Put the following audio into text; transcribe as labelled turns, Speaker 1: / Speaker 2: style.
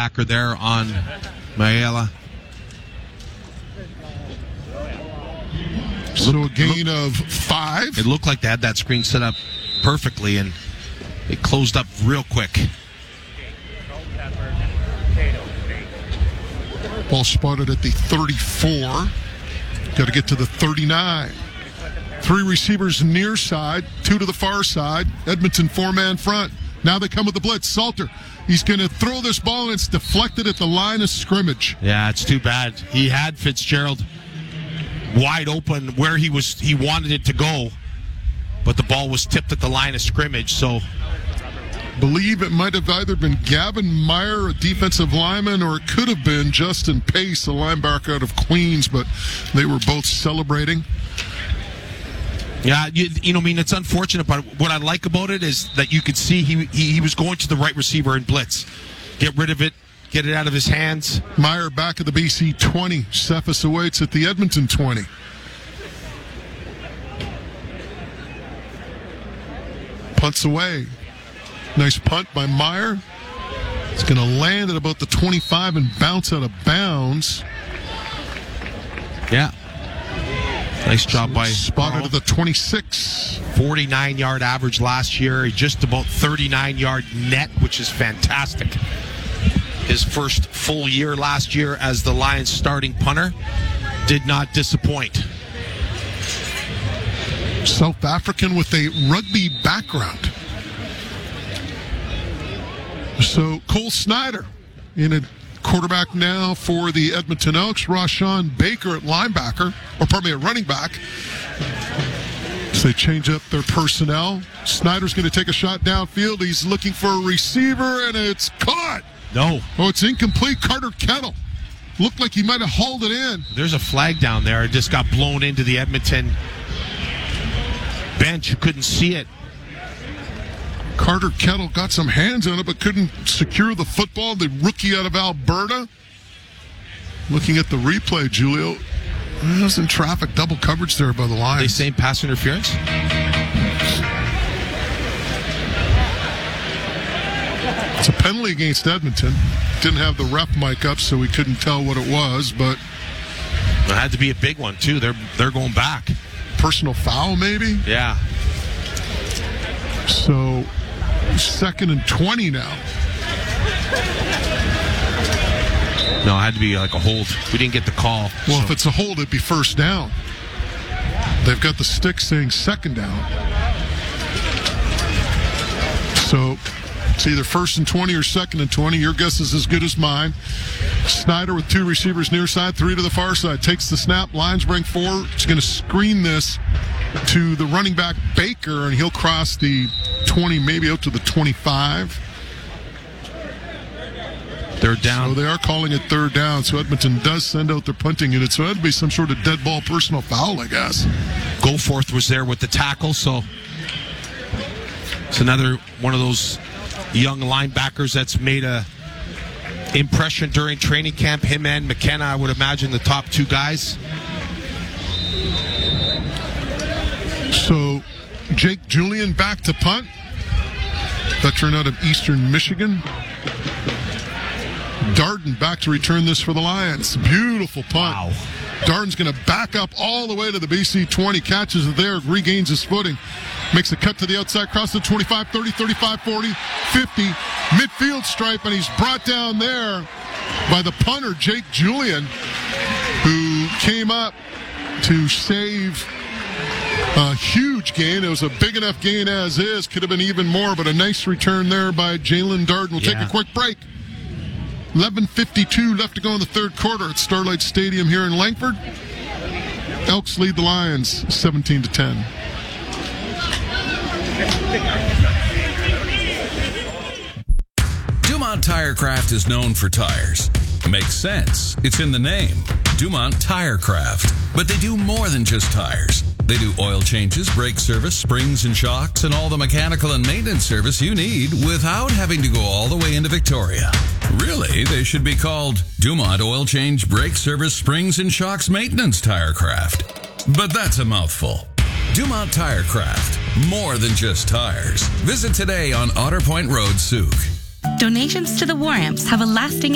Speaker 1: linebacker there on Mayela.
Speaker 2: So a gain of 5.
Speaker 1: It looked like they had that screen set up perfectly, and it closed up real quick.
Speaker 2: Ball spotted at the 34. Got to get to the 39. 3 receivers near side, 2 to the far side. Edmonton 4-man front. Now they come with the blitz. Salter, he's going to throw this ball, and it's deflected at the line of scrimmage.
Speaker 1: Yeah, it's too bad. He had Fitzgerald wide open where he wanted it to go, but the ball was tipped at the line of scrimmage. So
Speaker 2: Believe it might have either been Gavin Meyer, a defensive lineman, or it could have been Justin Pace, a linebacker out of Queens, but they were both celebrating.
Speaker 1: Yeah, it's unfortunate, but what I like about it is that you could see he was going to the right receiver in blitz. Get rid of it, get it out of his hands.
Speaker 2: Meyer back at the BC 20. Cephas awaits at the Edmonton 20. Punts away. Nice punt by Meyer. It's going to land at about the 25 and bounce out of bounds.
Speaker 1: Yeah. Nice job by
Speaker 2: Spotted at the 26.
Speaker 1: 49-yard average last year. Just about 39-yard net, which is fantastic. His first full year last year as the Lions starting punter did not disappoint.
Speaker 2: South African with a rugby background. So Cole Snyder in a quarterback now for the Edmonton Elks. Rashawn Baker at linebacker, at running back. So they change up their personnel. Snyder's going to take a shot downfield. He's looking for a receiver, and it's caught.
Speaker 1: No.
Speaker 2: Oh, it's incomplete. Carter Kettle. Looked like he might have hauled it in.
Speaker 1: There's a flag down there. It just got blown into the Edmonton bench. You couldn't see it.
Speaker 2: Carter Kettle got some hands on it, but couldn't secure the football. The rookie out of Alberta. Looking at the replay, Julio. He was in traffic. Double coverage there by the Lions.
Speaker 1: They saying pass interference?
Speaker 2: It's a penalty against Edmonton. Didn't have the ref mic up, so we couldn't tell what it was, but
Speaker 1: it had to be a big one, too. They're going back.
Speaker 2: Personal foul, maybe?
Speaker 1: Yeah.
Speaker 2: So, 2nd and 20 now.
Speaker 1: No, it had to be like a hold. We didn't get the call.
Speaker 2: Well, if it's a hold, it'd be first down. They've got the stick saying second down. So, it's either 1st and 20 or 2nd and 20. Your guess is as good as mine. Snyder with 2 receivers near side, 3 to the far side. Takes the snap. Lions bring 4. It's going to screen this to the running back Baker, and he'll cross the 20, maybe out to the 25.
Speaker 1: They're down.
Speaker 2: So they are calling it third down. So Edmonton does send out their punting unit. So that'd be some sort of dead ball personal foul, I guess.
Speaker 1: Goforth was there with the tackle, so it's another one of those young linebackers that's made a impression during training camp. Him and McKenna, I would imagine, the top 2 guys.
Speaker 2: So Jake Julian back to punt. Veteran out of Eastern Michigan. Darden back to return this for the Lions. Beautiful punt.
Speaker 1: Wow.
Speaker 2: Darden's going to back up all the way to the BC 20. Catches it there, regains his footing. Makes a cut to the outside, cross the 25, 30, 35, 40, 50. Midfield stripe, and he's brought down there by the punter, Jake Julian, who came up to save a huge gain. It was a big enough gain as is. Could have been even more, but a nice return there by Jalen Darden. We'll take a quick break. 11:52 left to go in the third quarter at Starlight Stadium here in Langford. Elks lead the Lions 17-10.
Speaker 3: Dumont Tirecraft is known for tires. Makes sense. It's in the name. Dumont Tirecraft. But they do more than just tires. They do oil changes, brake service, springs and shocks, and all the mechanical and maintenance service you need without having to go all the way into Victoria. Really, they should be called Dumont Oil Change, Brake Service, Springs and Shocks Maintenance Tirecraft. But that's a mouthful. Dumont Tirecraft. More than just tires. Visit today on Otter Point Road, Souk.
Speaker 4: Donations to the War Amps have a lasting